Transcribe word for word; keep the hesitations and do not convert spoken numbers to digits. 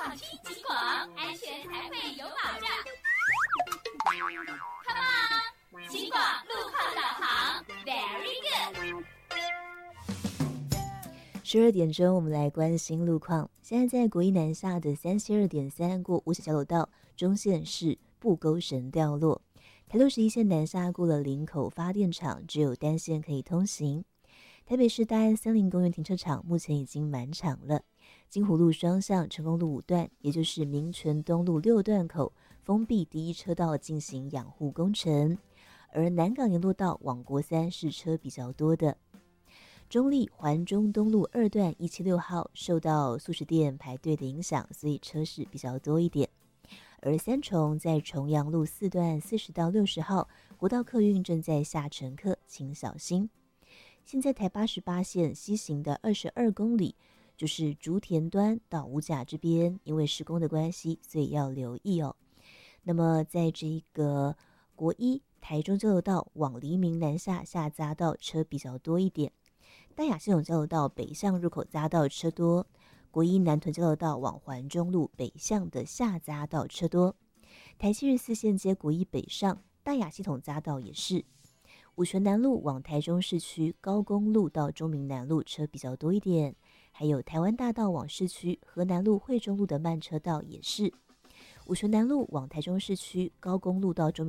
放轻警广，安全才会有保障。Come on， 警广路况导航 ，Very good。 十二点钟，我们来关心路况。现在在国一南下的三七二点三过五甲交流道中线是布沟绳掉落，台六十一线南下过了林口发电厂，只有单线可以通行。台北市大安森林公园停车场目前已经满场了。金湖路双向成功路五段，也就是民权东路六段口封闭第一车道进行养护工程，而南港联络道往国三是车比较多的。中立环中东路二段一七六号受到素食店排队的影响，所以车是比较多一点。而三重在重阳路四段四十到六十号国道客运正在下乘客，请小心。现在台八十八线西行的二十二公里，就是竹田端到五甲这边，因为施工的关系，所以要留意哦。那么在这个国一台中交流道往黎明南下下匝道车比较多一点，大雅系统交流道北向入口匝道车多，国一南屯交流道往环中路北向的下匝道车多，台七十四线接国一北上大雅系统匝道也是。五权南路往台中市区高公路到中明南路车比较多一点，还有台湾大道往市区河南路惠中路的慢车道也是。五权南路往台中市区高公路到中